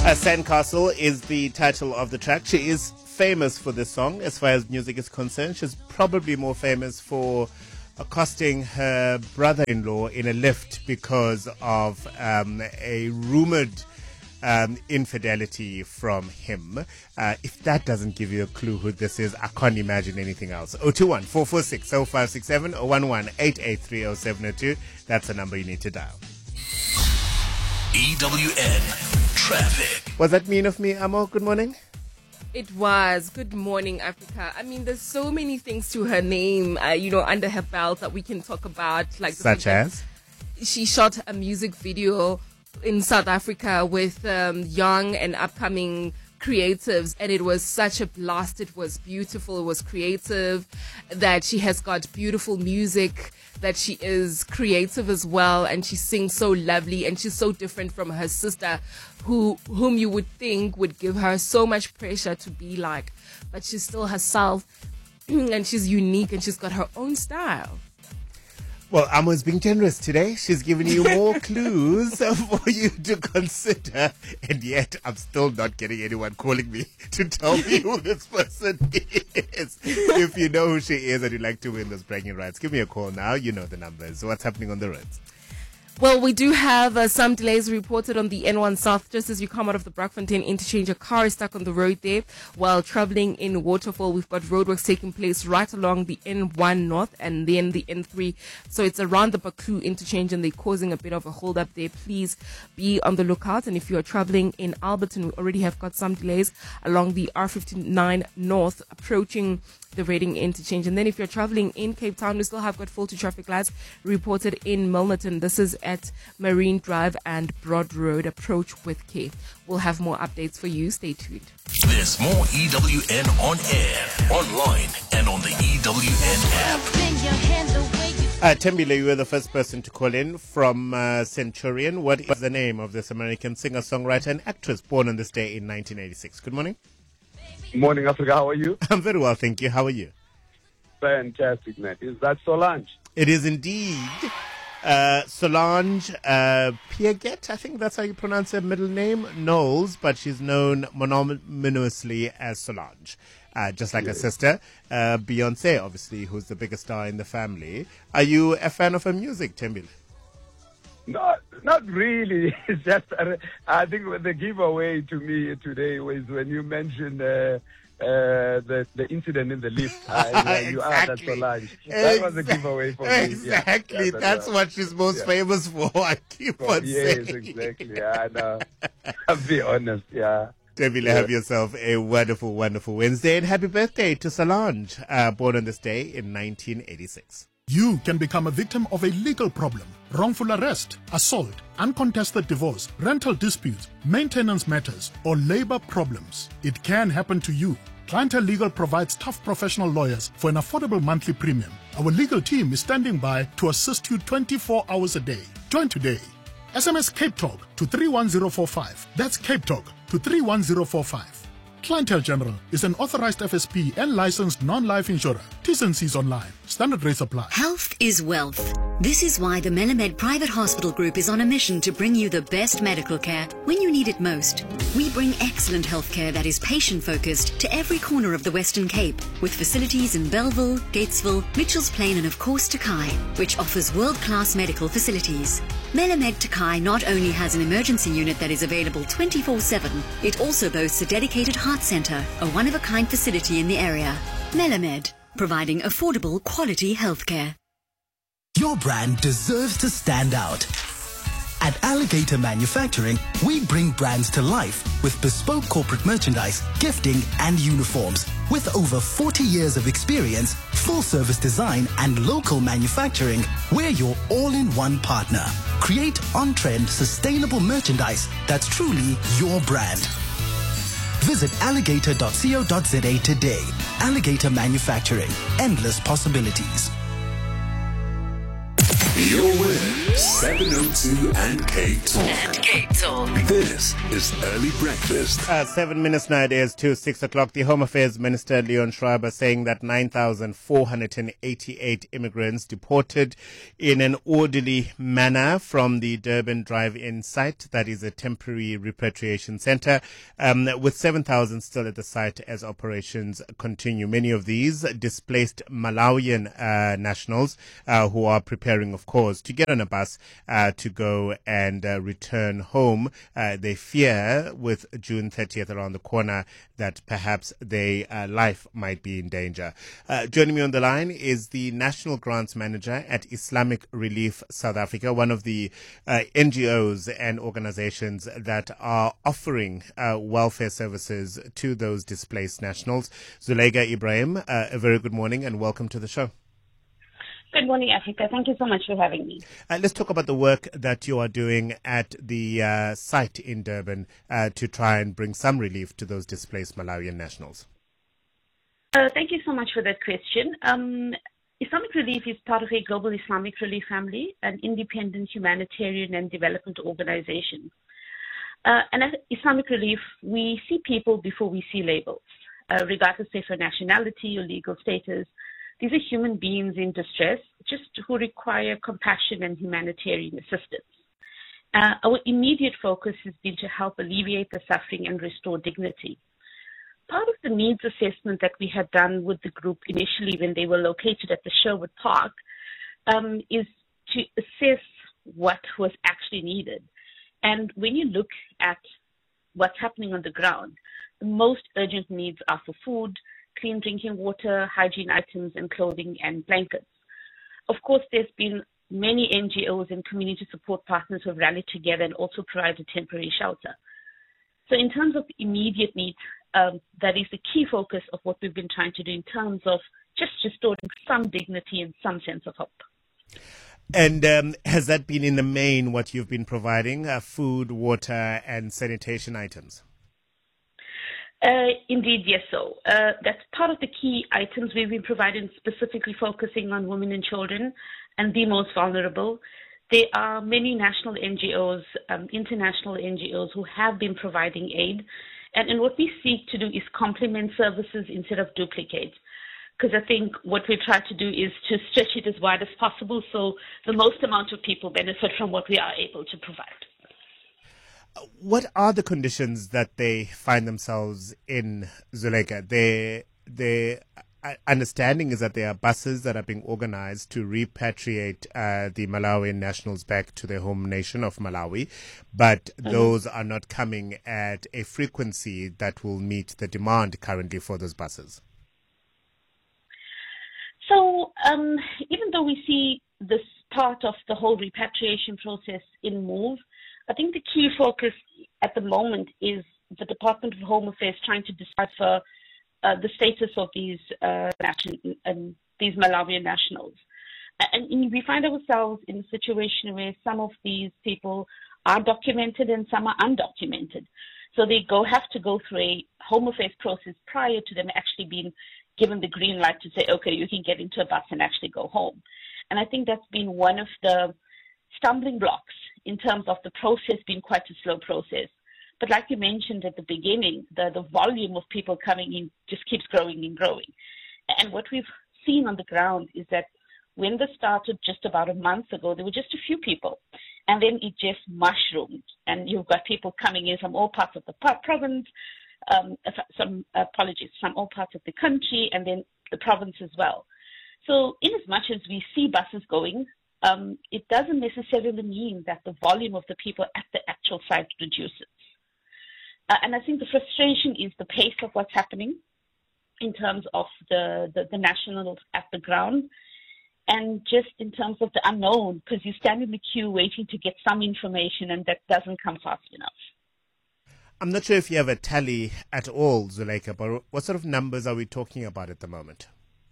Sandcastle is the title of the track. She is famous for this song as far as music is concerned. She's probably more famous for accosting her brother-in-law in a lift because of a rumored infidelity from him. If that doesn't give you a clue who this is, I can't imagine anything else. 021-446-0567 or 11-883-0702. That's the number you need to dial. EWN Traffic. Was that mean of me, Amo? Good morning. It was. Good morning, Africa. I mean, there's so many things to her name, under her belt that we can talk about. Like such as? She shot a music video in South Africa with young and upcoming creatives, and it was such a blast. It was beautiful. It was creative. That she has got beautiful music, that she is creative as well, and she sings so lovely, and she's so different from her sister, whom you would think would give her so much pressure to be like, but she's still herself, and she's unique, and she's got her own style. Well, Amo is being generous today. She's given you more clues for you to consider. And yet, I'm still not getting anyone calling me to tell me who this person is. If you know who she is and you'd like to win those bragging rights, give me a call now. You know the numbers. What's happening on the roads? Well, we do have some delays reported on the N1 South. Just as you come out of the Braakfontein interchange, a car is stuck on the road there. While traveling in Waterfall, we've got roadworks taking place right along the N1 North and then the N3. So it's around the Baklu interchange, and they're causing a bit of a hold up there. Please be on the lookout. And if you are traveling in Alberton, we already have got some delays along the R59 North approaching the Reading interchange. And then if you're traveling in Cape Town, we still have got faulty traffic lights reported in Milnerton. This is at Marine Drive and Broad Road. Approach with care. We'll have more updates for you. Stay tuned. There's more EWN on air, online, and on the EWN app. Tembile, you were the first person to call in from Centurion. What is the name of this American singer, songwriter, and actress born on this day in 1986? Good morning. Morning, Africa. How are you? I'm very well, thank you. How are you? Fantastic, man. Is that Solange? It is indeed. Solange Piaget, I think that's how you pronounce her middle name, Knowles, but she's known mononymously as Solange. Just like her sister, Beyonce, obviously, who's the biggest star in the family. Are you a fan of her music, Tembile? Not really. It's just, I think the giveaway to me today was when you mentioned the incident in the lift. You are that Solange. That was a giveaway for me. Exactly. Yeah, that's what she's most famous for. I keep on saying. Yes, exactly. Yeah, I know. I'll be honest. Yeah. Tembile, have yourself a wonderful, wonderful Wednesday, and happy birthday to Solange, born on this day in 1986. You can become a victim of a legal problem, wrongful arrest, assault, uncontested divorce, rental disputes, maintenance matters, or labor problems. It can happen to you. Clientele Legal provides tough professional lawyers for an affordable monthly premium. Our legal team is standing by to assist you 24 hours a day. Join today. SMS Cape Talk to 31045. That's Cape Talk to 31045. Clientele General is an authorized FSP and licensed non-life insurer. T's and C's online. Standard rates apply. Health is wealth. This is why the Melamed Private Hospital Group is on a mission to bring you the best medical care when you need it most. We bring excellent healthcare that is patient-focused to every corner of the Western Cape, with facilities in Bellville, Gatesville, Mitchells Plain, and of course Takai, which offers world-class medical facilities. Melamed Takai not only has an emergency unit that is available 24/7, it also boasts a dedicated heart center, a one-of-a-kind facility in the area. Melamed, providing affordable, quality healthcare. Your brand deserves to stand out. At Alligator Manufacturing, we bring brands to life with bespoke corporate merchandise, gifting, and uniforms. With over 40 years of experience, full-service design, and local manufacturing, we're your all-in-one partner. Create on-trend, sustainable merchandise that's truly your brand. Visit alligator.co.za today. Alligator Manufacturing. Endless possibilities. You're with 702 and K-Talk. This is Early Breakfast. 7 minutes now, it is to 6 o'clock. The Home Affairs Minister, Leon Schreiber, saying that 9,488 immigrants deported in an orderly manner from the Durban drive-in site. That is a temporary repatriation center, with 7,000 still at the site as operations continue. Many of these displaced Malawian nationals who are preparing, of course, to get on a bus to go and return home. They fear with June 30th around the corner that perhaps their life might be in danger. Joining me on the line is the National Grants Manager at Islamic Relief South Africa, one of the NGOs and organizations that are offering welfare services to those displaced nationals. Zuleika Ibrahim, a very good morning and welcome to the show. Good morning, Africa. Thank you so much for having me. Let's talk about the work that you are doing at the site in Durban to try and bring some relief to those displaced Malawian nationals. Thank you so much for that question. Islamic Relief is part of a global Islamic relief family, an independent humanitarian and development organization. And at Islamic Relief, we see people before we see labels, regardless of their nationality or legal status. These are human beings in distress, just who require compassion and humanitarian assistance. Our immediate focus has been to help alleviate the suffering and restore dignity. Part of the needs assessment that we had done with the group initially when they were located at the Sherwood Park is to assess what was actually needed. And when you look at what's happening on the ground, the most urgent needs are for food, clean drinking water, hygiene items, and clothing and blankets. Of course, there's been many NGOs and community support partners who have rallied together and also provided temporary shelter. So in terms of immediate needs, that is the key focus of what we've been trying to do in terms of just restoring some dignity and some sense of hope. And has that been in the main what you've been providing, food, water, and sanitation items? Indeed, yes. So that's part of the key items we've been providing, specifically focusing on women and children and the most vulnerable. There are many national NGOs, international NGOs who have been providing aid. And what we seek to do is complement services instead of duplicate. Because I think what we try to do is to stretch it as wide as possible so the most amount of people benefit from what we are able to provide. What are the conditions that they find themselves in, Zuleika? Their understanding is that there are buses that are being organized to repatriate the Malawian nationals back to their home nation of Malawi, but those are not coming at a frequency that will meet the demand currently for those buses. So even though we see this part of the whole repatriation process in move, I think the key focus at the moment is the Department of Home Affairs trying to decipher the status of these Malawian nationals. And we find ourselves in a situation where some of these people are documented and some are undocumented. So they have to go through a Home Affairs process prior to them actually being given the green light to say, okay, you can get into a bus and actually go home. And I think that's been one of the stumbling blocks in terms of the process being quite a slow process. But like you mentioned at the beginning, the volume of people coming in just keeps growing and growing. And what we've seen on the ground is that when this started just about a month ago, there were just a few people. And then it just mushroomed. And you've got people coming in from all parts of the province, from all parts of the country, and then the province as well. So in as much as we see buses going, it doesn't necessarily mean that the volume of the people at the actual site reduces. And I think the frustration is the pace of what's happening in terms of the nationals at the ground, and just in terms of the unknown, because you stand in the queue waiting to get some information and that doesn't come fast enough. I'm not sure if you have a tally at all, Zuleika, but what sort of numbers are we talking about at the moment?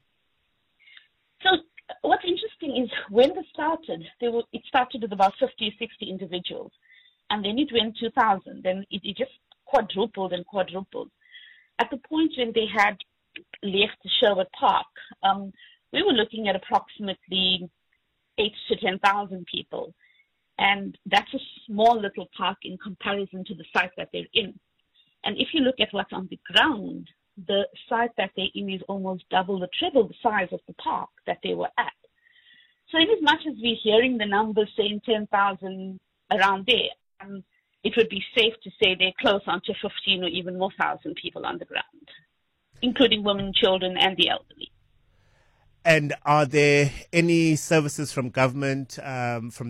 So what's interesting is when it started with about 50 or 60 individuals, and then it went 2,000, then it just quadrupled and quadrupled. At the point when they had left Sherwood Park, we were looking at approximately 8 to 10,000 people. And that's a small little park in comparison to the site that they're in. And if you look at what's on the ground, the site that they're in is almost double or triple the size of the park that they were at. So in as much as we're hearing the numbers saying 10,000 around there, it would be safe to say they're close onto 15 or even more thousand people on the ground, including women, children, and the elderly. And are there any services from government, from